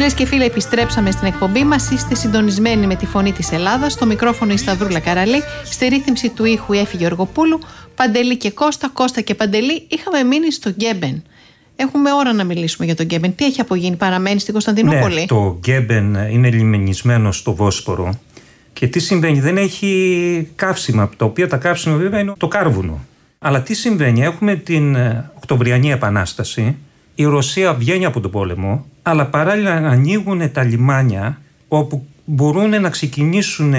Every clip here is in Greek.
Φίλες και φίλοι, επιστρέψαμε στην εκπομπή μας. Είστε συντονισμένοι με τη Φωνή της Ελλάδας. Στο μικρόφωνο η Σταυρούλα Καραλή. Στη ρύθμιση του ήχου η Έφη Γεωργοπούλου. Παντελή και Κώστα, Κώστα και Παντελή. Είχαμε μείνει στο Γκέμπεν. Έχουμε ώρα να μιλήσουμε για τον Γκέμπεν. Τι έχει απογίνει, παραμένει στην Κωνσταντινούπολη? Ναι, το Γκέμπεν είναι λιμενισμένο στο Βόσπορο. Και τι συμβαίνει, δεν έχει καύσιμα, τα οποία τα καύσιμα βέβαια είναι το κάρβουνο. Αλλά τι συμβαίνει, έχουμε την Οκτωβριανή Επανάσταση, η Ρωσία βγαίνει από τον πόλεμο, αλλά παράλληλα ανοίγουν τα λιμάνια όπου μπορούν να ξεκινήσουν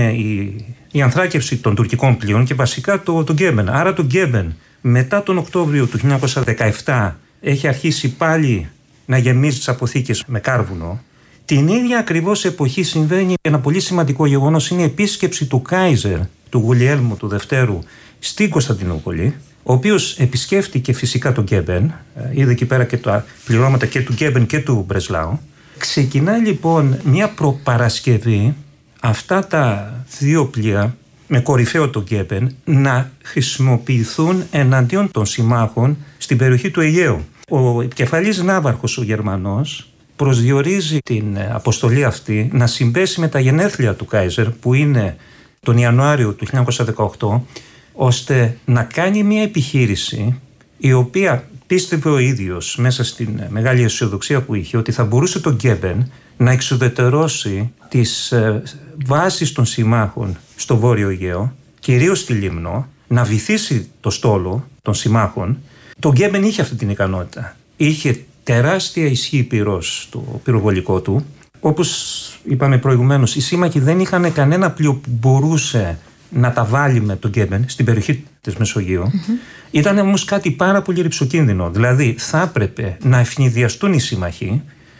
η ανθράκευση των τουρκικών πλοίων και βασικά το Γκέμπεν. Άρα το Γκέμπεν μετά τον Οκτώβριο του 1917 έχει αρχίσει πάλι να γεμίζει τις αποθήκες με κάρβουνο. Την ίδια ακριβώς εποχή συμβαίνει ένα πολύ σημαντικό γεγονός, είναι η επίσκεψη του Κάιζερ, του Γουλιέλμου του Δευτέρου, στην Κωνσταντινούπολη, ο οποίος επισκέφτηκε φυσικά τον Γκέμπεν, είδε εκεί πέρα και τα πληρώματα και του Γκέμπεν και του Μπρεσλάου. Ξεκινάει λοιπόν μια προπαρασκευή αυτά τα δύο πλοία, με κορυφαίο το Γκέμπεν, να χρησιμοποιηθούν εναντίον των συμμάχων στην περιοχή του Αιγαίου. Ο επικεφαλής ναύαρχος, ο Γερμανός, προσδιορίζει την αποστολή αυτή να συμπέσει με τα γενέθλια του Κάιζερ, που είναι τον Ιανουάριο του 1918, ώστε να κάνει μια επιχείρηση η οποία πίστευε ο ίδιος μέσα στην μεγάλη αισιοδοξία που είχε ότι θα μπορούσε το Γκέμπεν να εξουδετερώσει τις βάσεις των συμμάχων στο Βόρειο Αιγαίο, κυρίως στη Λίμνο, να βυθίσει το στόλο των συμμάχων. Το Γκέμπεν είχε αυτή την ικανότητα. Είχε τεράστια ισχύ πυρός στο πυροβολικό του. Όπως είπαμε προηγουμένως, οι σύμμαχοι δεν είχαν κανένα πλοίο που μπορούσε να τα βάλει με τον Γκέμπεν στην περιοχή της Μεσογείου. Ήταν όμως κάτι πάρα πολύ ρυψοκίνδυνο. Δηλαδή θα έπρεπε να ευνηδιαστούν οι σύμμαχοι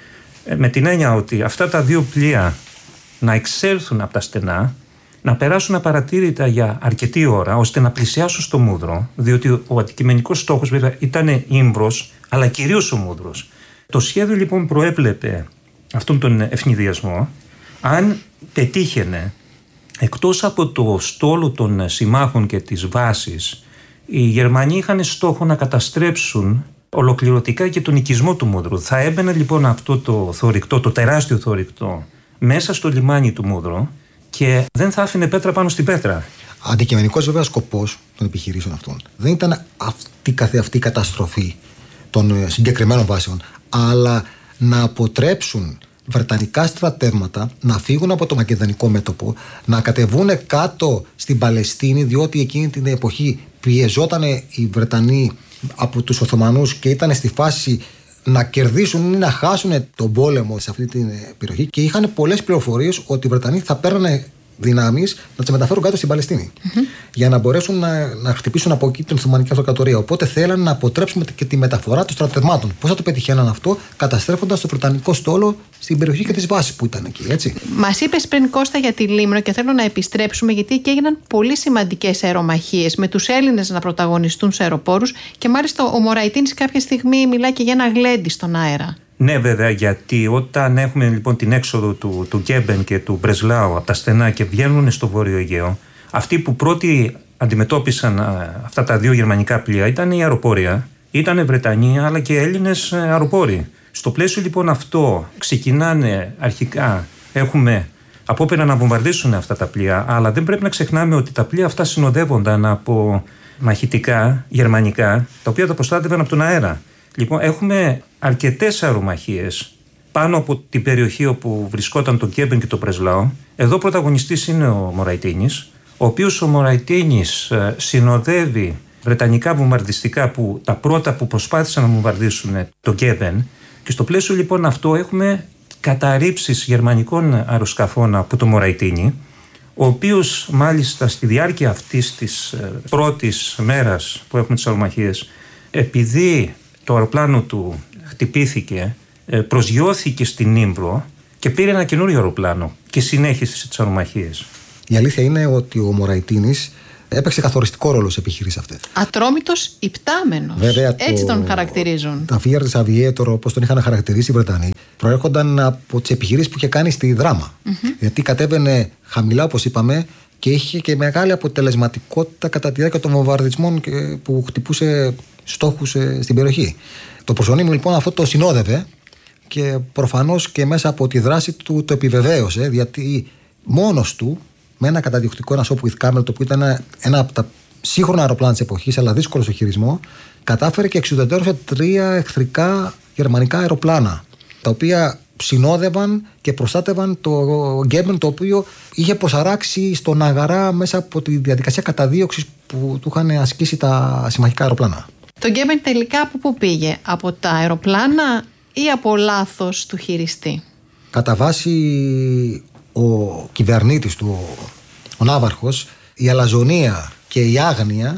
με την έννοια ότι αυτά τα δύο πλοία να εξέλθουν από τα στενά, να περάσουν απαρατήρητα για αρκετή ώρα, ώστε να πλησιάσουν στο Μούδρο, διότι ο αντικειμενικός στόχος βέβαια ήταν Ήμβρος, αλλά κυρίως ο Μούδρος. Το σχέδιο λοιπόν προέβλεπε αυτόν τον ευνηδιασμό. Αν πετύχαινε, εκτός από το στόλο των συμμάχων και τις βάσεις, οι Γερμανοί είχαν στόχο να καταστρέψουν ολοκληρωτικά και τον οικισμό του Μούδρου. Θα έμπαινε λοιπόν αυτό το θωρηκτό, το τεράστιο θωρηκτό, μέσα στο λιμάνι του Μούδρο και δεν θα άφηνε πέτρα πάνω στην πέτρα. Αντικειμενικός βέβαια σκοπός των επιχειρήσεων αυτών δεν ήταν αυτή καθεαυτή καταστροφή των συγκεκριμένων βάσεων, αλλά να αποτρέψουν βρετανικά στρατεύματα να φύγουν από το μακεδονικό μέτωπο, να κατεβούν κάτω στην Παλαιστίνη, διότι εκείνη την εποχή πιεζόταν οι Βρετανοί από τους Οθωμανούς και ήταν στη φάση να κερδίσουν ή να χάσουν τον πόλεμο σε αυτή την περιοχή και είχαν πολλές πληροφορίες ότι οι Βρετανοί θα παίρνανε δυνάμεις να τις μεταφέρουν κάτω στην Παλαιστίνη για να μπορέσουν να χτυπήσουν από εκεί την Οθωμανική Αυτοκρατορία. Οπότε θέλανε να αποτρέψουμε και τη μεταφορά των στρατευμάτων. Πώς θα το πετυχαίναν αυτό, καταστρέφοντας το βρετανικό στόλο στην περιοχή και τις βάσεις που ήταν εκεί, έτσι. Μας είπες πριν, Κώστα, για τη Λίμνο και θέλω να επιστρέψουμε, γιατί εκεί έγιναν πολύ σημαντικές αερομαχίες με τους Έλληνες να πρωταγωνιστούν σε αεροπόρους και μάλιστα ο Μωραϊτίνης κάποια στιγμή μιλάει και για ένα γλέντι στον αέρα. Ναι, βέβαια, γιατί όταν έχουμε λοιπόν την έξοδο του Γκέμπεν και του Μπρεσλάου από τα στενά και βγαίνουν στο Βόρειο Αιγαίο, αυτοί που πρώτοι αντιμετώπισαν αυτά τα δύο γερμανικά πλοία ήταν η αεροπορία, ήταν Βρετανοί αλλά και Έλληνες αεροπόροι. Στο πλαίσιο λοιπόν αυτό ξεκινάνε αρχικά, έχουμε απόπειρα να βομβαρδίσουν αυτά τα πλοία, αλλά δεν πρέπει να ξεχνάμε ότι τα πλοία αυτά συνοδεύονταν από μαχητικά γερμανικά, τα οποία τα προστάτευαν από τον αέρα. Λοιπόν, έχουμε αρκετές αερομαχίες πάνω από την περιοχή όπου βρισκόταν το Γκέμπεν και το Μπρεσλάου. Εδώ πρωταγωνιστής είναι ο Μωραϊτίνης, ο οποίος ο Μωραϊτίνης συνοδεύει βρετανικά βομβαρδιστικά που τα πρώτα που προσπάθησαν να βομβαρδίσουν το Γκέμπεν, και στο πλαίσιο λοιπόν αυτό έχουμε καταρρίψεις γερμανικών αεροσκαφών από το Μωραϊτίνη, ο οποίος μάλιστα στη διάρκεια αυτής της πρώτης μέρας που έχουμε τις αερομαχίες, επειδή το αεροπλάνο του χτυπήθηκε, προσγειώθηκε στην Ήμβρο και πήρε ένα καινούριο αεροπλάνο και συνέχισε τις αερομαχίες. Η αλήθεια είναι ότι ο Μωραϊτίνης έπαιξε καθοριστικό ρόλο σε επιχειρήσεις αυτές. Ατρόμητος υπτάμενος. Βέβαια, έτσι τον χαρακτηρίζουν. Τα Fiat της Aviator, όπως τον είχαν χαρακτηρίσει οι Βρετανοί, προέρχονταν από τις επιχειρήσεις που είχε κάνει στη Δράμα. Γιατί κατέβαινε χαμηλά, όπως είπαμε, και είχε και μεγάλη αποτελεσματικότητα κατά τη διάρκεια των βομβαρδισμών που χτυπούσε στόχους στην περιοχή. Το προσωνύμιο λοιπόν αυτό το συνόδευε και προφανώς και μέσα από τη δράση του το επιβεβαίωσε, γιατί μόνος του, με ένα καταδιοκτικό, ένα Sopwith Camel, το οποίο ήταν ένα από τα σύγχρονα αεροπλάνα της εποχής, αλλά δύσκολο στο χειρισμό, κατάφερε και εξουδετερώσε 3 εχθρικά γερμανικά αεροπλάνα, τα οποία συνόδευαν και προστάτευαν το Γκέμπεν, το οποίο είχε προσαράξει στον αγαρά μέσα από τη διαδικασία καταδίωξης που του είχαν ασκήσει τα συμμαχικά αεροπλάνα. Το Γκέμπεν τελικά από πού πήγε? Από τα αεροπλάνα ή από λάθος του χειριστή? Κατά βάση ο κυβερνήτης του, ο ναύαρχος, η αλαζονία και η άγνοια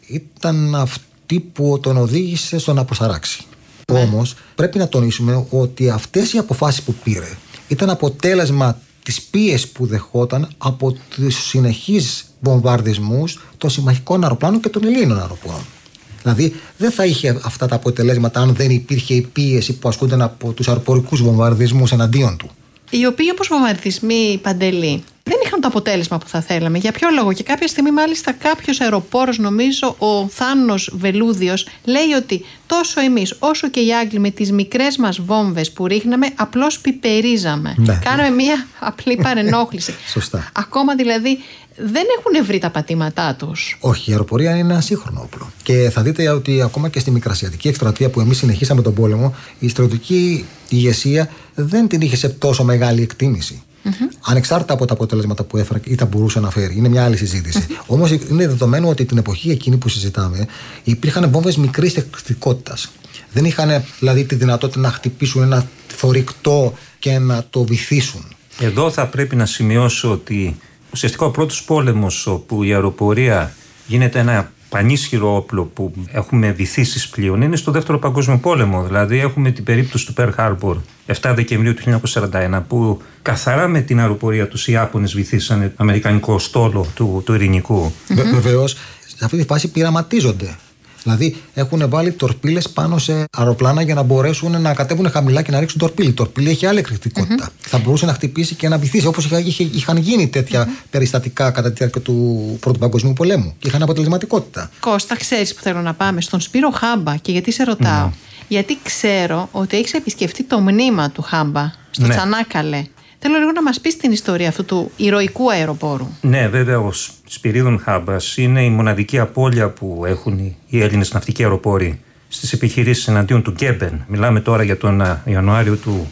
ήταν αυτή που τον οδήγησε στο να προσαράξει. Όμως πρέπει να τονίσουμε ότι αυτές οι αποφάσεις που πήρε ήταν αποτέλεσμα της πίεσης που δεχόταν από τους συνεχείς βομβαρδισμούς των συμμαχικών αεροπλάνων και των Ελλήνων αεροπλάνων. Δηλαδή δεν θα είχε αυτά τα αποτελέσματα αν δεν υπήρχε η πίεση που ασκούνταν από τους αεροπορικούς βομβαρδισμούς εναντίον του. Οι οποίοι, όπως βομβαρδισμοί, Παντελή, δεν είχαν το αποτέλεσμα που θα θέλαμε. Για ποιο λόγο? Και κάποια στιγμή, μάλιστα, κάποιος αεροπόρος, νομίζω ο Θάνος Βελούδιος, λέει ότι τόσο εμείς όσο και οι Άγγλοι με τις μικρές μας βόμβες που ρίχναμε, απλώς πιπερίζαμε. Ναι. Κάναμε μια απλή παρενόχληση. Σωστά. Ακόμα δηλαδή δεν έχουν βρει τα πατήματά τους. Όχι, η αεροπορία είναι ένα σύγχρονο όπλο. Και θα δείτε ότι ακόμα και στη Μικρασιατική εκστρατεία που εμείς συνεχίσαμε τον πόλεμο, η στρατιωτική ηγεσία δεν την είχε σε τόσο μεγάλη εκτίμηση. Ανεξάρτητα από τα αποτελέσματα που έφερε ή θα μπορούσε να φέρει. Είναι μια άλλη συζήτηση. Όμως είναι δεδομένο ότι την εποχή εκείνη που συζητάμε υπήρχαν βόμβες μικρής τεχνικότητας. Δεν είχαν δηλαδή τη δυνατότητα να χτυπήσουν ένα θωρηκτό και να το βυθίσουν. Εδώ θα πρέπει να σημειώσω ότι ουσιαστικά ο πρώτος πόλεμος όπου η αεροπορία γίνεται ένα πανίσχυρο όπλο που έχουμε βυθίσεις πλοίων είναι στο Δεύτερο Παγκόσμιο Πόλεμο. Δηλαδή έχουμε την περίπτωση του Pearl Harbor 7 Δεκεμβρίου του 1941 που καθαρά με την αεροπορία τους οι Ιάπωνες βυθίσανε αμερικανικό στόλο του Ειρηνικού. Βεβαίως, σε αυτή τη φάση πειραματίζονται. Δηλαδή έχουν βάλει τορπίλες πάνω σε αεροπλάνα για να μπορέσουν να κατέβουν χαμηλά και να ρίξουν τορπίλη. Η τορπίλη έχει άλλη εκρηκτικότητα. Θα μπορούσε να χτυπήσει και να βυθίσει, όπως είχαν γίνει τέτοια περιστατικά κατά τη διάρκεια του Πρώτου Παγκοσμίου Πολέμου και είχαν αποτελεσματικότητα. Κώστα, ξέρεις που θέλω να πάμε? Στον Σπύρο Χάμπα. Και γιατί σε ρωτάω? Γιατί ξέρω ότι έχεις επισκεφτεί το μνήμα του Χάμπα στο Τσανάκαλε. Θέλω λίγο να μας πεις την ιστορία αυτού του ηρωικού αεροπόρου. Ναι, βέβαια, ο Σπυρίδων Χάμπας είναι η μοναδική απώλεια που έχουν οι Έλληνες ναυτικοί αεροπόροι στις επιχειρήσεις εναντίον του Γκέμπεν. Μιλάμε τώρα για τον Ιανουάριο του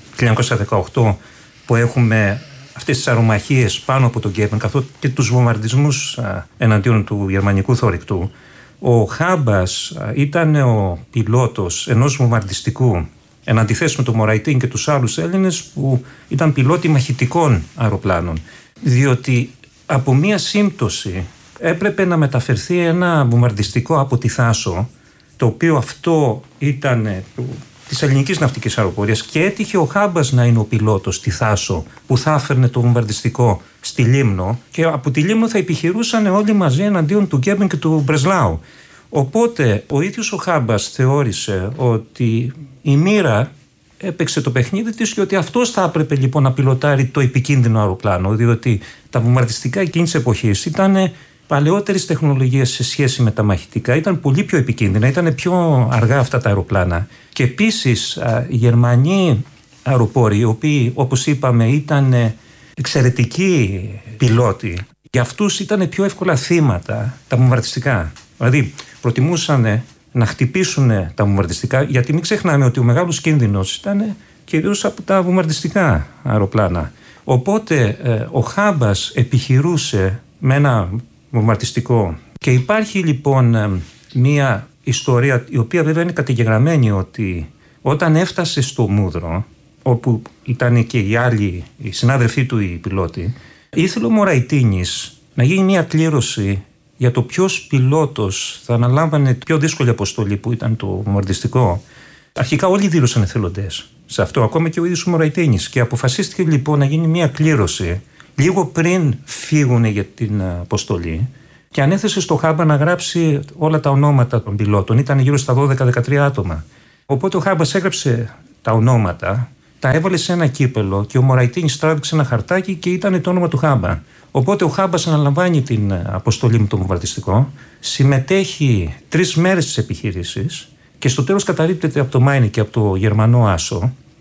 1918 που έχουμε αυτές τις αερομαχίες πάνω από τον Γκέμπεν καθώς και τους βομβαρδισμούς εναντίον του γερμανικού θωρηκτού. Ο Χάμπας ήταν ο πιλότος ενός βομβαρδιστικού, εν αντιθέσει με τον Μωραϊτίν και τους άλλους Έλληνες που ήταν πιλότοι μαχητικών αεροπλάνων. Διότι από μία σύμπτωση έπρεπε να μεταφερθεί ένα βομβαρδιστικό από τη Θάσο, το οποίο αυτό ήταν της ελληνικής ναυτικής αεροπορίας, και έτυχε ο Χάμπας να είναι ο πιλότος στη Θάσο που θα έφερνε το βομβαρδιστικό στη Λίμνο και από τη Λίμνο θα επιχειρούσαν όλοι μαζί εναντίον του Γκέμπεν και του Μπρεσλάου. Οπότε ο ίδιος ο Χάμπας θεώρησε ότι η μοίρα έπαιξε το παιχνίδι της και ότι αυτός θα έπρεπε λοιπόν να πιλοτάρει το επικίνδυνο αεροπλάνο, διότι τα βομβαρδιστικά εκείνης της εποχής ήταν παλαιότερης τεχνολογίας σε σχέση με τα μαχητικά, ήταν πολύ πιο επικίνδυνα, ήταν πιο αργά αυτά τα αεροπλάνα. Και επίσης οι Γερμανοί αεροπόροι, οι οποίοι όπως είπαμε ήταν εξαιρετικοί πιλότοι, για αυτούς ήταν πιο εύκολα θύματα τα βομβαρδιστικά. Δηλαδή προτιμούσαν να χτυπήσουν τα βομβαρδιστικά, γιατί μην ξεχνάμε ότι ο μεγάλος κίνδυνος ήταν κυρίως από τα βομβαρδιστικά αεροπλάνα. Οπότε ο Χάμπας επιχειρούσε με ένα βομβαρδιστικό. Και υπάρχει λοιπόν μία ιστορία, η οποία βέβαια είναι καταγεγραμμένη, ότι όταν έφτασε στο Μούδρο, όπου ήταν και οι άλλοι, οι συνάδελφοί του οι πιλότοι, ήθελε ο Μωραϊτίνης να γίνει μία κλήρωση για το ποιος πιλότος θα αναλάμβανε την πιο δύσκολη αποστολή που ήταν το βομβαρδιστικό. Αρχικά όλοι δήλωσαν εθελοντές σε αυτό, ακόμα και ο ίδιος ο Μωραϊτίνης. Και αποφασίστηκε λοιπόν να γίνει μία κλήρωση λίγο πριν φύγουν για την αποστολή και ανέθεσε στο Χάμπα να γράψει όλα τα ονόματα των πιλότων. Ήταν γύρω στα 12-13 άτομα. Οπότε ο Χάμπας έγραψε τα ονόματα, τα έβαλε σε ένα κύπελο και ο Μωραϊτίνης τράβηξε ένα χαρτάκι και ήταν το όνομα του Χάμπα. Οπότε ο Χάμπας αναλαμβάνει την αποστολή με το βομβαρδιστικό, συμμετέχει 3 μέρες στις επιχειρήσεις και στο τέλος καταρρίπτεται από το Μάινι και από το Γερμανό Άσο.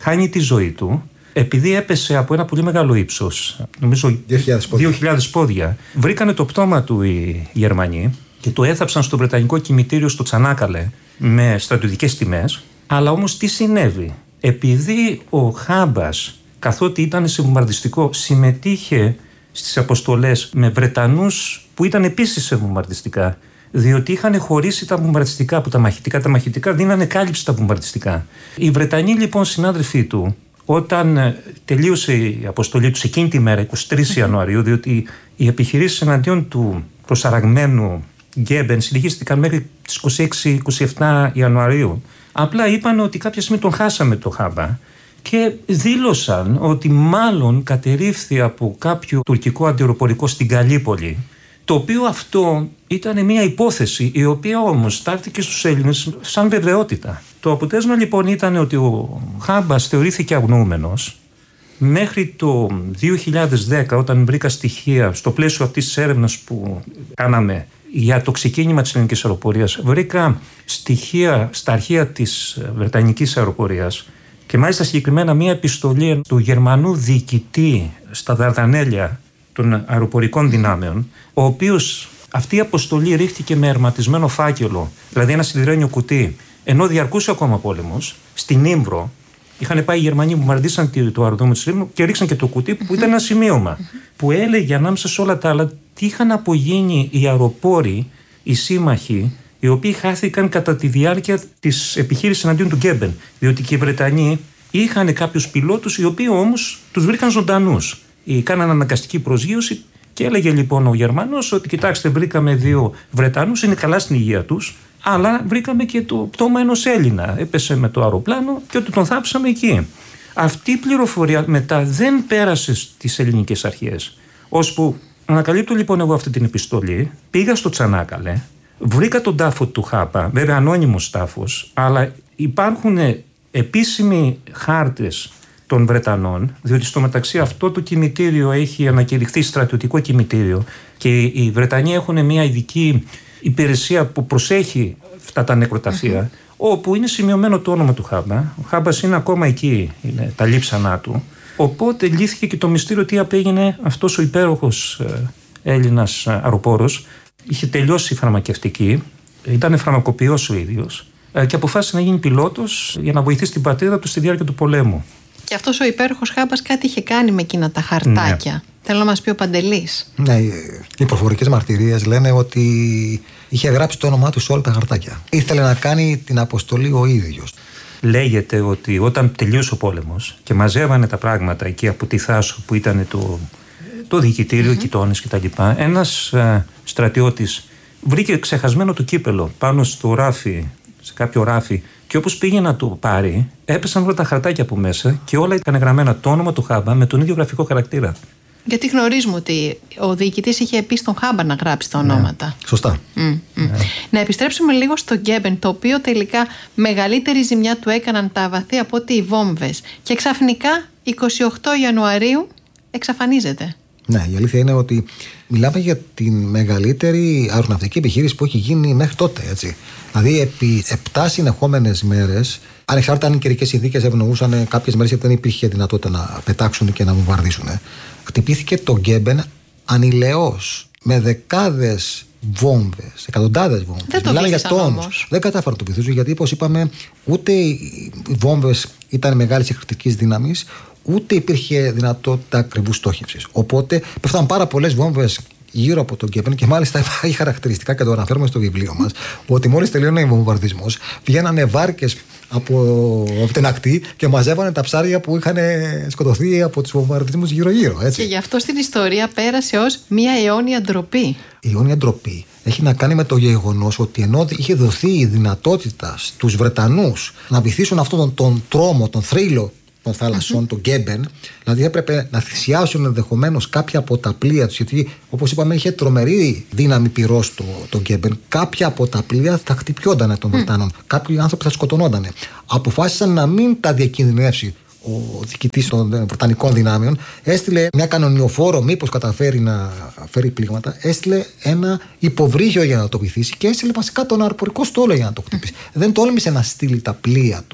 χάνει τη ζωή του επειδή έπεσε από ένα πολύ μεγάλο ύψος, νομίζω 2.000 πόδια. Βρήκανε το πτώμα του οι Γερμανοί και το έθαψαν στο βρετανικό κημητήριο στο Τσανάκαλε με στρατιωτικές τιμές. Αλλά όμως τι συνέβη? Επειδή ο Χάμπας, καθότι ήταν σε βομβαρδιστικό, συμμετείχε στις αποστολές με Βρετανούς που ήταν επίσης σε βομβαρδιστικά, διότι είχαν χωρίσει τα βομβαρδιστικά από τα μαχητικά δίνανε κάλυψη στα βομβαρδιστικά. Οι Βρετανοί λοιπόν συνάδελφοί του, όταν τελείωσε η αποστολή τους εκείνη τη μέρα, 23 Ιανουαρίου, διότι οι επιχειρήσεις εναντίον του προσαραγμένου Γκέμπεν συνεχίστηκαν μέχρι τις 26-27 Ιανουαρίου, απλά είπαν ότι κάποια στιγμή τον χάσαμε το Χάμπα και δήλωσαν ότι μάλλον κατερρίφθη από κάποιο τουρκικό αντιαεροπορικό στην Καλύπολη, το οποίο αυτό ήταν μια υπόθεση η οποία όμως στάλθηκε στους Έλληνες σαν βεβαιότητα. Το αποτέλεσμα λοιπόν ήταν ότι ο Χάμπας θεωρήθηκε αγνοούμενος μέχρι το 2010, όταν βρήκα στοιχεία στο πλαίσιο αυτής της έρευνας που κάναμε για το ξεκίνημα της ελληνικής αεροπορίας. Βρήκα στοιχεία στα αρχεία της βρετανικής αεροπορίας και μάλιστα συγκεκριμένα μία επιστολή του Γερμανού διοικητή στα Δαρδανέλια των αεροπορικών δυνάμεων, ο οποίος αυτή η αποστολή ρίχτηκε με ερματισμένο φάκελο, δηλαδή ένα σιδηρένιο κουτί, ενώ διαρκούσε ακόμα πόλεμος, στην Ήμβρο. Είχαν πάει οι Γερμανοί που βομβαρδίσαν το αεροδρόμιο της Ήμβρου και ρίξαν και το κουτί που ήταν ένα σημείωμα που έλεγε ανάμεσα σε όλα τα άλλα τι είχαν απογίνει οι αεροπόροι, οι σύμμαχοι, οι οποίοι χάθηκαν κατά τη διάρκεια της επιχείρησης εναντίον του Γκέμπεν. Διότι και οι Βρετανοί είχαν κάποιους πιλότους οι οποίοι όμως τους βρήκαν ζωντανούς. Κάναν αναγκαστική προσγείωση και έλεγε λοιπόν ο Γερμανός ότι κοιτάξτε, βρήκαμε 2 Βρετανούς, είναι καλά στην υγεία τους, αλλά βρήκαμε και το πτώμα ενός Έλληνα. Έπεσε με το αεροπλάνο και ότι τον θάψαμε εκεί. Αυτή η πληροφορία μετά δεν πέρασε στις ελληνικές αρχές. Ώσπου ανακαλύπτω λοιπόν εγώ αυτή την επιστολή, πήγα στο Τσανάκαλε, βρήκα τον τάφο του Χάπα, βέβαια ανώνυμος τάφος, αλλά υπάρχουν επίσημοι χάρτες των Βρετανών, διότι στο μεταξύ αυτό το κημητήριο έχει ανακηρυχθεί στρατιωτικό κημητήριο και οι Βρετανοί έχουν μια ειδική υπηρεσία που προσέχει αυτά τα νεκροταφεία, όπου είναι σημειωμένο το όνομα του Χάμπα. Ο Χάμπας είναι ακόμα εκεί, είναι τα λείψανά του. Οπότε λύθηκε και το μυστήριο τι απέγινε αυτός ο υπέροχος Έλληνας αεροπόρος. Είχε τελειώσει η φαρμακευτική, ήταν φαρμακοποιός ο ίδιος και αποφάσισε να γίνει πιλότος για να βοηθήσει την πατρίδα του στη διάρκεια του πολέμου. Και αυτός ο υπέροχος Χάμπας κάτι είχε κάνει με εκείνα τα χαρτάκια. Ναι. Θέλω να μας πει ο Παντελής. Ναι, οι προφορικές μαρτυρίες λένε ότι είχε γράψει το όνομά του σε όλα τα χαρτάκια. Ήθελε να κάνει την αποστολή ο ίδιος. Λέγεται ότι όταν τελείωσε ο πόλεμος και μαζεύανε τα πράγματα εκεί από τη Θάσο που ήταν το διοικητήριο, κοιτώνες κτλ., ένας στρατιώτης βρήκε ξεχασμένο το κύπελο πάνω στο ράφι, σε κάποιο ράφι, και όπως πήγε να το πάρει, έπεσαν όλα τα χαρτάκια από μέσα και όλα ήταν γραμμένα το όνομα του Χάμπα με τον ίδιο γραφικό χαρακτήρα. Γιατί γνωρίζουμε ότι ο διοικητής είχε πει στον Χάμπα να γράψει τα ονόματα. Ναι. Σωστά. Να επιστρέψουμε λίγο στο Γκέμπεν, το οποίο τελικά μεγαλύτερη ζημιά του έκαναν τα αβαθή από ότι οι βόμβες. Και ξαφνικά 28 Ιανουαρίου εξαφανίζεται. Ναι, η αλήθεια είναι ότι μιλάμε για την μεγαλύτερη αεροναυτική επιχείρηση που έχει γίνει μέχρι τότε, έτσι. Δηλαδή, επί 7 συνεχόμενες μέρες, ανεξάρτητα αν οι καιρικές συνθήκες ευνοούσαν, κάποιες μέρες γιατί δεν υπήρχε δυνατότητα να πετάξουν και να βομβαρδίσουν, χτυπήθηκε το Γκέμπεν ανηλαιώς με δεκάδες βόμβες, εκατοντάδες βόμβες. Δεν το βήθησαν όμως. Δεν κατάφεραν να το βυθίσουν γιατί, όπως είπαμε, ούτε οι βόμβες ήταν μεγάλης εκρηκτικής δύναμης, ούτε υπήρχε δυνατότητα ακριβούς στόχευσης. Οπότε πέφταν πάρα πολλές βόμβες γύρω από τον Γκέμπεν και μάλιστα υπάρχει χαρακτηριστικά και το αναφέρουμε στο βιβλίο μας ότι μόλις τελείωνε ο βομβαρδισμός βγαίνανε βάρκες από την ακτή και μαζεύανε τα ψάρια που είχαν σκοτωθεί από τους βομβαρδισμούς γύρω-γύρω. Έτσι. Και γι' αυτό στην ιστορία πέρασε ως μια αιώνια ντροπή. Η αιώνια ντροπή έχει να κάνει με το γεγονός ότι ενώ είχε δοθεί η δυνατότητα στους Βρετανούς να βυθίσουν αυτόν τον τρόμο, τον θρύλο των θάλασσων, τον Γκέμπεν, δηλαδή έπρεπε να θυσιάσουν ενδεχομένως κάποια από τα πλοία τους, γιατί όπως είπαμε είχε τρομερή δύναμη πυρός το Γκέμπεν. Κάποια από τα πλοία θα χτυπιόντανε των Βρετανών, κάποιοι άνθρωποι θα σκοτωνόντανε. Αποφάσισαν να μην τα διακινδυνεύσει ο διοικητής των Βρετανικών δυνάμεων, έστειλε μια κανονιοφόρο, μήπως καταφέρει να φέρει πλήγματα, έστειλε ένα υποβρύχιο για να το βυθίσει και έστειλε βασικά τον αεροπορικό στόλο για να το χτυπήσει. Δεν τόλμησε να στείλει τα πλοία του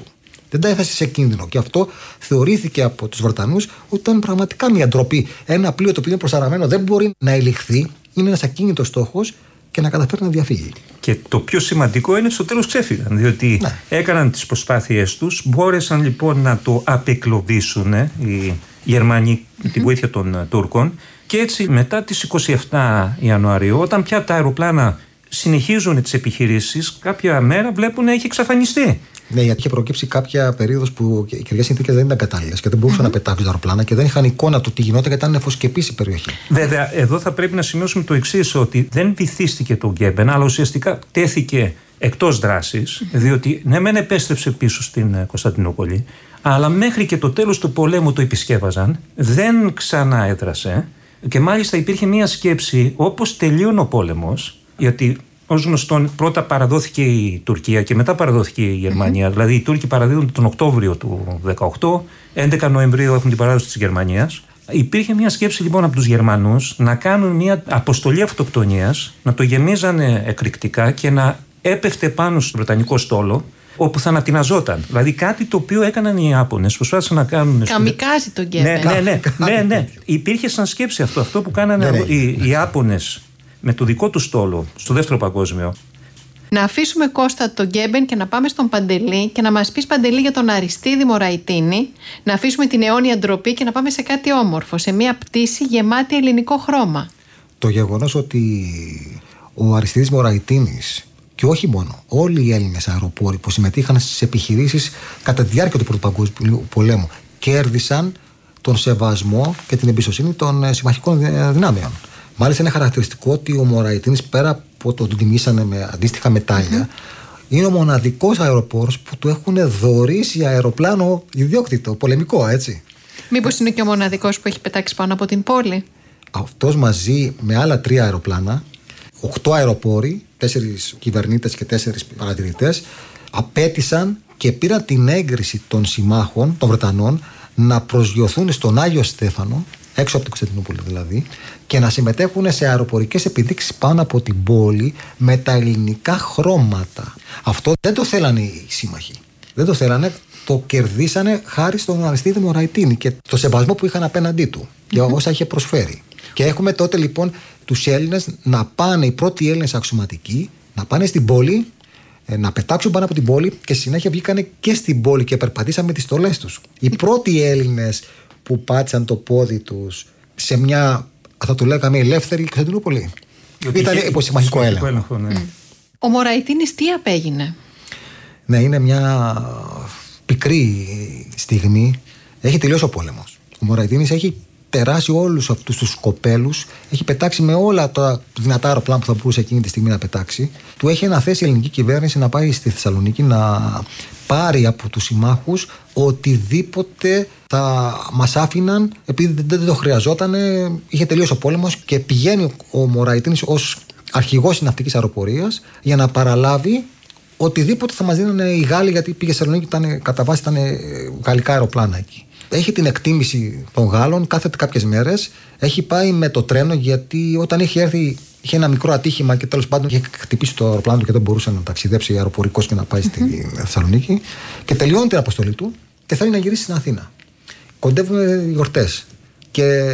Δεν τα έθεσε σε κίνδυνο. Και αυτό θεωρήθηκε από τους Βρετανούς ότι ήταν πραγματικά μια ντροπή. Ένα πλοίο το οποίο είναι προσαραμένο δεν μπορεί να ελιχθεί, είναι ένας ακίνητος στόχος και να καταφέρει να διαφύγει. Και το πιο σημαντικό είναι ότι στο τέλος ξέφυγαν, διότι έκαναν τις προσπάθειές τους, μπόρεσαν λοιπόν να το απεκλωβίσουν οι Γερμανοί με τη βοήθεια των Τούρκων, και έτσι μετά τις 27 Ιανουαρίου, όταν πια τα αεροπλάνα συνεχίζουν τις επιχειρήσεις, κάποια μέρα βλέπουν να έχει εξαφανιστεί. Ναι, γιατί είχε προκύψει κάποια περίοδος που οι καιρικές συνθήκες δεν ήταν κατάλληλες και δεν μπορούσαν να πετάξουν τα αεροπλάνα και δεν είχαν εικόνα του τι γινόταν γιατί ήταν νεφοσκεπής η περιοχή. Βέβαια, εδώ θα πρέπει να σημειώσουμε το εξής, ότι δεν βυθίστηκε το Γκέμπεν, αλλά ουσιαστικά τέθηκε εκτός δράσης, διότι ναι, μεν επέστρεψε πίσω στην Κωνσταντινούπολη, αλλά μέχρι και το τέλος του πολέμου το επισκέβαζαν, δεν ξανά έδρασε και μάλιστα υπήρχε μια σκέψη όπως τελείωνε ο πόλεμος, γιατί ως γνωστόν πρώτα παραδόθηκε η Τουρκία και μετά παραδόθηκε η Γερμανία. Δηλαδή οι Τούρκοι παραδίδονται τον Οκτώβριο του 18, 11 Νοεμβρίου έχουν την παράδοση της Γερμανίας. Υπήρχε μια σκέψη λοιπόν από τους Γερμανούς να κάνουν μια αποστολή αυτοκτονίας, να το γεμίζανε εκρηκτικά και να έπεφτε πάνω στο Βρετανικό στόλο, όπου θα ανατιναζόταν. Δηλαδή κάτι το οποίο έκαναν οι Ιάπωνες, προσπάθησαν να κάνουν. Καμικάζι τον Γκέμπεν. Ναι. Υπήρχε σαν σκέψη αυτό που κάνανε οι Ιάπωνες με το δικό του στόλο στο Δεύτερο Παγκόσμιο. Να αφήσουμε, Κώστα, τον Γκέμπεν και να πάμε στον Παντελή και να μας πεις, Παντελή, για τον Αριστίδη Μωραϊτίνη. Να αφήσουμε την αιώνια ντροπή και να πάμε σε κάτι όμορφο, σε μια πτήση γεμάτη ελληνικό χρώμα. Το γεγονός ότι ο Αριστίδης Μωραϊτίνης, και όχι μόνο, όλοι οι Έλληνες αεροπόροι που συμμετείχαν στις επιχειρήσεις κατά τη διάρκεια του Πρώτου Παγκόσμιου Πολέμου κέρδισαν τον σεβασμό και την εμπιστοσύνη των συμμαχικών δυνάμεων. Μάλιστα είναι χαρακτηριστικό ότι ο Μωραϊτίνης, πέρα από το ότι τιμήσανε με αντίστοιχα μετάλλια, είναι ο μοναδικός αεροπόρος που του έχουν δωρήσει αεροπλάνο ιδιόκτητο, πολεμικό, έτσι. Μήπως είναι και ο μοναδικός που έχει πετάξει πάνω από την πόλη? Αυτός μαζί με άλλα 3 αεροπλάνα, 8 αεροπόροι, 4 κυβερνήτες και 4 παρατηρητές, απέτησαν και πήραν την έγκριση των συμμάχων, των Βρετανών, να προσγειωθούν στον Άγιο Στέφανο, έξω από την Κωνσταντινούπολη δηλαδή, και να συμμετέχουν σε αεροπορικές επιδείξεις πάνω από την πόλη με τα ελληνικά χρώματα. Αυτό δεν το θέλανε οι σύμμαχοι. Δεν το θέλανε, το κερδίσανε χάρη στον Αριστίδη Μωραϊτίνη και το σεβασμό που είχαν απέναντί του για όσα είχε προσφέρει. Και έχουμε τότε λοιπόν τους Έλληνες να πάνε, οι πρώτοι Έλληνες αξιωματικοί, να πάνε στην πόλη, να πετάξουν πάνω από την πόλη και στη συνέχεια βγήκανε και στην πόλη και περπατήσαν με τις στολές τους. Οι πρώτοι Έλληνες που πάτησαν το πόδι τους σε μια, θα το λέγαμε, ελεύθερη Κωνσταντινούπολη. Ήταν υποσυμμαχικό έλεγχο. Ναι. Ο Μωραϊτίνης τι απέγινε? Ναι, είναι μια πικρή στιγμή. Έχει τελειώσει ο πόλεμος. Ο Μωραϊτίνης έχει περάσει όλους αυτούς τους σκοπέλους, έχει πετάξει με όλα τα δυνατά αεροπλάνα που θα μπορούσε εκείνη τη στιγμή να πετάξει. Του έχει αναθέσει η ελληνική κυβέρνηση να πάει στη Θεσσαλονίκη να πάρει από τους συμμάχους οτιδήποτε θα μας άφηναν, επειδή δεν το χρειαζόταν, είχε τελειώσει ο πόλεμος και πηγαίνει ο Μωραϊτίνης ως αρχηγός της ναυτικής αεροπορίας για να παραλάβει οτιδήποτε θα μας δίνανε οι Γάλλοι, γιατί πήγε στη Θεσσαλονίκη, κατά βάση ήταν γαλλικά αεροπλάνα εκεί. Έχει την εκτίμηση των Γάλλων, κάθεται κάποιες μέρες. Έχει πάει με το τρένο, γιατί όταν είχε έρθει, είχε ένα μικρό ατύχημα και τέλος πάντων είχε χτυπήσει το αεροπλάνο του και δεν μπορούσε να ταξιδέψει αεροπορικός και να πάει στη Θεσσαλονίκη. Και τελειώνει την αποστολή του και θέλει να γυρίσει στην Αθήνα. Κοντεύουν οι γιορτές. Και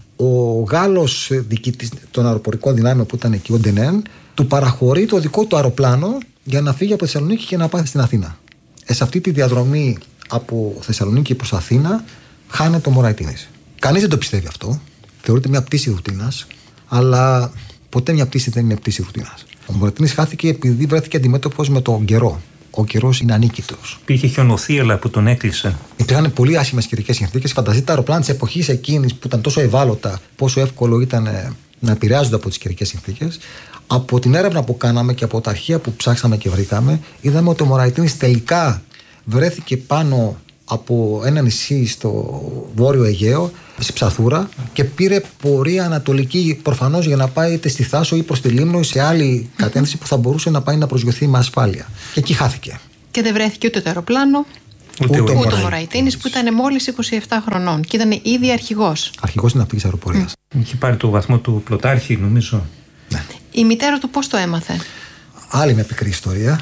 ο Γάλλος διοικητής των αεροπορικών δυνάμεων που ήταν εκεί, ο Ντενέν, του παραχωρεί το δικό του αεροπλάνο για να φύγει από τη Θεσσαλονίκη και να πάει στην Αθήνα. Σε αυτή τη διαδρομή από Θεσσαλονίκη προς Αθήνα χάνεται ο Μωραϊτίνης. Κανείς δεν το πιστεύει αυτό. Θεωρείται μια πτήση ρουτίνας, αλλά ποτέ μια πτήση δεν είναι πτήση ρουτίνας. Ο Μωραϊτίνης χάθηκε επειδή βρέθηκε αντιμέτωπος με τον καιρό. Ο καιρός είναι ανίκητος. Υπήρχε χιονοθύελα που τον έκλεισε. Υπήρχαν πολύ άσχημες καιρικές συνθήκες. Φανταστείτε τα αεροπλάνα της εποχής εκείνης που ήταν τόσο ευάλωτα, πόσο εύκολο ήταν να επηρεάζονται από τις καιρικές συνθήκες. Από την έρευνα που κάναμε και από τα αρχεία που ψάξαμε και βρήκαμε, είδαμε ότι ο Μωραϊτίνης τελικά βρέθηκε πάνω από ένα νησί στο βόρειο Αιγαίο, στη Ψαθούρα, και πήρε πορεία ανατολική, προφανώς για να πάει είτε στη Θάσο ή προς τη Λίμνο ή σε άλλη κατεύθυνση που θα μπορούσε να πάει να προσγειωθεί με ασφάλεια. Και εκεί χάθηκε. Και δεν βρέθηκε ούτε το αεροπλάνο, ούτε ο Μωραϊτίνης, που ήταν μόλις 27 χρονών και ήταν ήδη αρχηγός. Αρχηγός της ναυτικής αεροπορίας. Είχε πάρει το βαθμό του πλωτάρχη, νομίζω. Ναι. Η μητέρα του πώς το έμαθε? Άλλη μια πικρή ιστορία.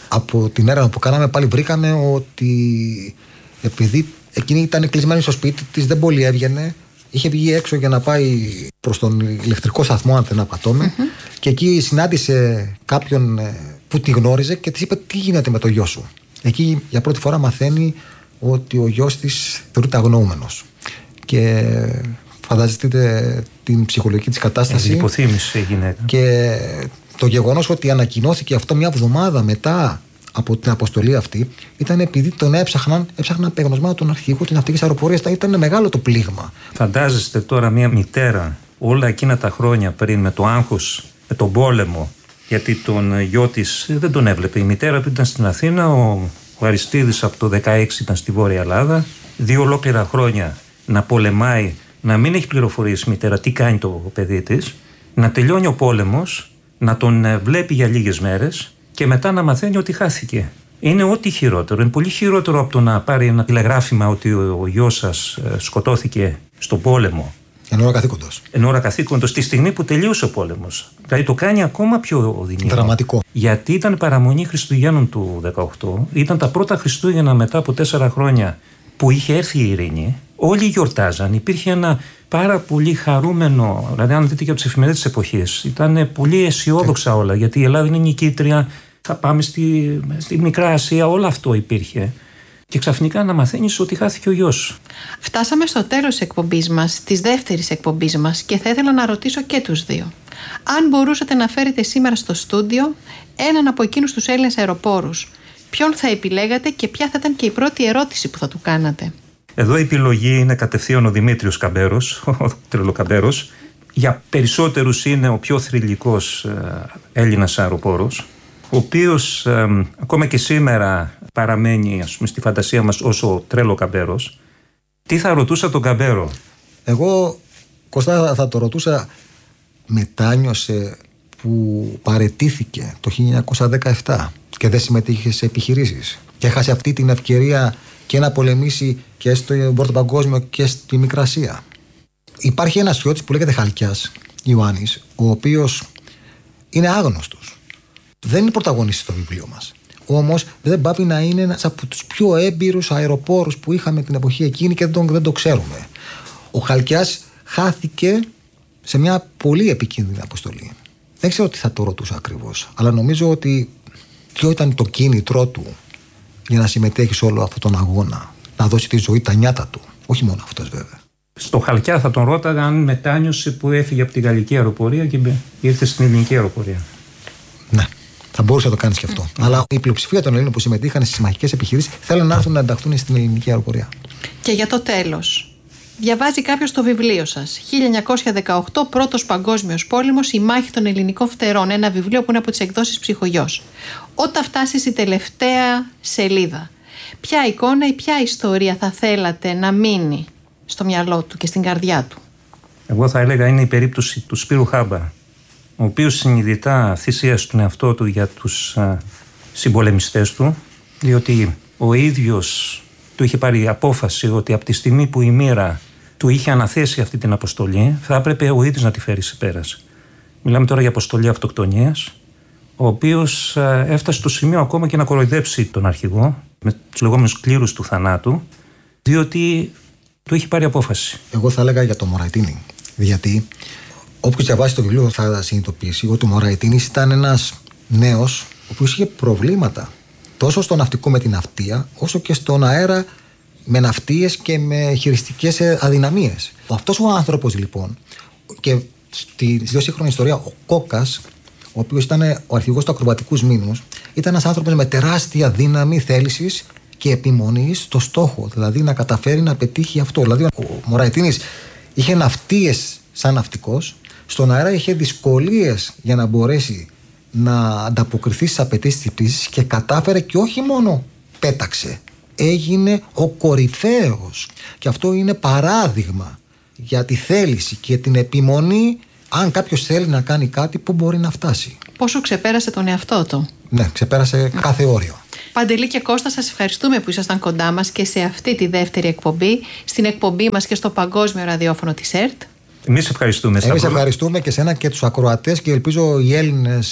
Από την έρευνα που κάναμε πάλι βρήκαμε ότι επειδή εκείνη ήταν κλεισμένη στο σπίτι της, δεν πολύ έβγαινε, είχε βγει έξω για να πάει προς τον ηλεκτρικό σταθμό, αν δεν απατώμε, και εκεί συνάντησε κάποιον που τη γνώριζε και της είπε: τι γίνεται με το γιο σου? Εκεί για πρώτη φορά μαθαίνει ότι ο γιος της θεωρείται αγνοούμενος. Και φανταστείτε την ψυχολογική της κατάσταση. Υποθύμηση έγινε. Και το γεγονός ότι ανακοινώθηκε αυτό μια εβδομάδα μετά από την αποστολή αυτή ήταν επειδή τον έψαχναν απεγνωσμένο τον αρχηγό της ναυτικής αεροπορίας. Ήταν μεγάλο το πλήγμα. Φαντάζεστε τώρα μια μητέρα όλα εκείνα τα χρόνια πριν, με το άγχος, με τον πόλεμο, γιατί τον γιο της δεν τον έβλεπε. Η μητέρα του ήταν στην Αθήνα, ο Αριστίδης από το 16 ήταν στη Βόρεια Ελλάδα, 2 ολόκληρα χρόνια να πολεμάει, να μην έχει πληροφορίες η μητέρα τι κάνει το παιδί της, να τελειώνει ο πόλεμος, να τον βλέπει για λίγες μέρες και μετά να μαθαίνει ότι χάθηκε. Είναι ό,τι χειρότερο. Είναι πολύ χειρότερο από το να πάρει ένα τηλεγράφημα ότι ο γιος σας σκοτώθηκε στον πόλεμο. Εν ώρα καθήκοντος, τη στιγμή που τελείωσε ο πόλεμος. Δηλαδή το κάνει ακόμα πιο οδυνηρό. Δραματικό. Γιατί ήταν παραμονή Χριστουγέννων του 18, ήταν τα πρώτα Χριστούγεννα μετά από 4 χρόνια που είχε έρθει η ειρήνη. Όλοι γιορτάζαν. Υπήρχε ένα πάρα πολύ χαρούμενο. Δηλαδή, αν δείτε και από τις εφημερίδες της εποχής, ήταν πολύ αισιόδοξα όλα. Γιατί η Ελλάδα είναι νικήτρια, θα πάμε στη Μικρά Ασία, όλο αυτό υπήρχε. Και ξαφνικά να μαθαίνεις ότι χάθηκε ο γιος. Φτάσαμε στο τέλος της εκπομπής μας, της δεύτερης εκπομπής μας, και θα ήθελα να ρωτήσω και τους δύο. Αν μπορούσατε να φέρετε σήμερα στο στούντιο έναν από εκείνους τους Έλληνες αεροπόρους, ποιον θα επιλέγατε και ποια θα ήταν και η πρώτη ερώτηση που θα του κάνατε? Εδώ η επιλογή είναι κατευθείαν ο Δημήτριος Καμπέρος, ο Τρελοκαμπέρος. Για περισσότερους είναι ο πιο θρυλικός Έλληνας αεροπόρος, ο οποίος ακόμα και σήμερα παραμένει, ας πούμε, στη φαντασία μας ως ο Τρελοκαμπέρος. Τι θα ρωτούσα τον Καμπέρο? Εγώ, Κωστά, θα το ρωτούσα, μετάνιωσε που παραιτήθηκε το 1917 και δεν συμμετείχε σε επιχειρήσεις και έχασε αυτή την ευκαιρία και να πολεμήσει και στο Πρώτο Παγκόσμιο και στη Μικρά Ασία? Υπάρχει ένας στρατιώτης που λέγεται Χαλκιάς Ιωάννης, ο οποίος είναι άγνωστος. Δεν είναι πρωταγωνιστής στο βιβλίο μας. Όμως δεν πάβει να είναι ένας από τους πιο έμπειρους αεροπόρους που είχαμε την εποχή εκείνη και δεν το ξέρουμε. Ο Χαλκιάς χάθηκε σε μια πολύ επικίνδυνη αποστολή. Δεν ξέρω τι θα το ρωτούσα ακριβώς, αλλά νομίζω ότι ποιο ήταν το κίνητρό του για να συμμετέχει σε όλο αυτόν τον αγώνα, να δώσει τη ζωή, τα νιάτα του. Όχι μόνο αυτός βέβαια. Στο Χαλκιά θα τον ρώταγα αν μετάνιωσε που έφυγε από τη γαλλική αεροπορία και ήρθε στην ελληνική αεροπορία. Ναι, θα μπορούσε να το κάνεις και αυτό. Αλλά η πλειοψηφία των Ελλήνων που συμμετείχαν στις συμμαχικές επιχειρήσεις θέλουν να έρθουν να ενταχθούν στην ελληνική αεροπορία. Και για το τέλος, διαβάζει κάποιος το βιβλίο σας, 1918, Πρώτος Παγκόσμιος Πόλεμος, η μάχη των ελληνικών φτερών. Ένα βιβλίο που είναι από τις εκδόσεις Ψυχογιός. Όταν φτάσει στη τελευταία σελίδα, ποια εικόνα ή ποια ιστορία θα θέλατε να μείνει στο μυαλό του και στην καρδιά του? Εγώ θα έλεγα είναι η περίπτωση του Σπύρου Χάμπα, ο οποίος συνειδητά θυσίασε τον εαυτό του για τους συμπολεμιστές του, διότι ο ίδιος του είχε πάρει απόφαση ότι από τη στιγμή που η μοίρα του είχε αναθέσει αυτή την αποστολή, θα έπρεπε ο ίδιος να τη φέρει σε πέρας. Μιλάμε τώρα για αποστολή αυτοκτονίας, ο οποίος έφτασε στο σημείο ακόμα και να κοροϊδέψει τον αρχηγό με τους λεγόμενους κλήρους του θανάτου, διότι του είχε πάρει απόφαση. Εγώ θα έλεγα για το Μωραϊτίνη. Γιατί όποιος διαβάσει το βιβλίο θα συνειδητοποιήσει ότι ο Μωραϊτίνης ήταν ένας νέος ο οποίος είχε προβλήματα τόσο στο ναυτικό με την ναυτία, όσο και στον αέρα με ναυτίες και με χειριστικές αδυναμίες. Αυτός ο άνθρωπος λοιπόν, και στη δύο σύγχρονη ιστορία, ο Κόκας, ο οποίος ήταν ο αρχηγός του ακροβατικούς μήνους, ήταν ένας άνθρωπος με τεράστια δύναμη θέλησης και επιμονής στο στόχο, δηλαδή να καταφέρει να πετύχει αυτό. Δηλαδή ο Μωραϊτίνης είχε ναυτίες σαν ναυτικός, στον αέρα είχε δυσκολίες για να μπορέσει να ανταποκριθεί στις απαιτήσεις της πτήσης και κατάφερε, και όχι μόνο πέταξε, έγινε ο κορυφαίος. Και αυτό είναι παράδειγμα για τη θέληση και την επιμονή. Αν κάποιος θέλει να κάνει κάτι, πού μπορεί να φτάσει. Πόσο ξεπέρασε τον εαυτό του. Ναι, ξεπέρασε κάθε όριο. Παντελή και Κώστα, σας ευχαριστούμε που ήσασταν κοντά μας και σε αυτή τη δεύτερη εκπομπή, στην εκπομπή μας και στο Παγκόσμιο Ραδιόφωνο της ΕΡΤ. Εμείς ευχαριστούμε. Εμείς ευχαριστούμε και σένα και τους ακροατές, και ελπίζω οι Έλληνες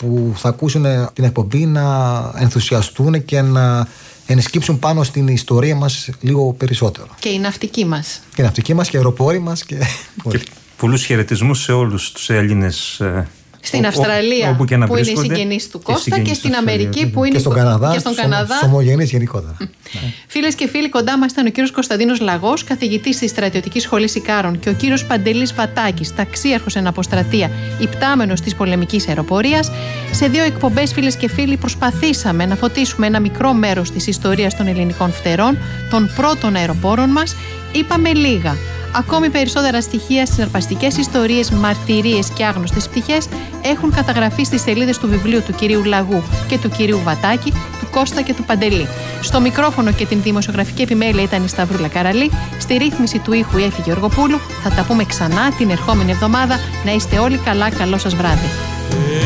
που θα ακούσουν την εκπομπή να ενθουσιαστούν και να ενσκύψουν πάνω στην ιστορία μας λίγο περισσότερο. Και η ναυτική μας. Και η ναυτική μας και οι αεροπόροι μας. Και πολλούς χαιρετισμούς σε όλους τους Έλληνες. Στην Αυστραλία που είναι οι συγγενείς του Κώστα και στην Αμερική που είναι και στον Καναδά. Ομογενείς γενικότερα. Φίλες και φίλοι, κοντά μας ήταν ο κύριος Κωνσταντίνος Λαγός, καθηγητής της Στρατιωτικής Σχολής Ικάρων, και ο κύριος Παντελής Βατάκης, ταξίαρχος εν αποστρατεία, υπτάμενος της πολεμικής αεροπορίας. Σε 2 εκπομπές, φίλες και φίλοι, προσπαθήσαμε να φωτίσουμε ένα μικρό μέρος της ιστορίας των ελληνικών φτερών, των πρώτων αεροπόρων μας. Είπαμε λίγα. Ακόμη περισσότερα στοιχεία, συναρπαστικές ιστορίες, μαρτυρίες και άγνωστες πτυχές έχουν καταγραφεί στις σελίδες του βιβλίου του κυρίου Λαγού και του κυρίου Βατάκη, του Κώστα και του Παντελή. Στο μικρόφωνο και την δημοσιογραφική επιμέλεια ήταν η Σταυρούλα Καραλή. Στη ρύθμιση του ήχου η Έφη Γεωργοπούλου. Θα τα πούμε ξανά την ερχόμενη εβδομάδα. Να είστε όλοι καλά, καλό σας βράδυ.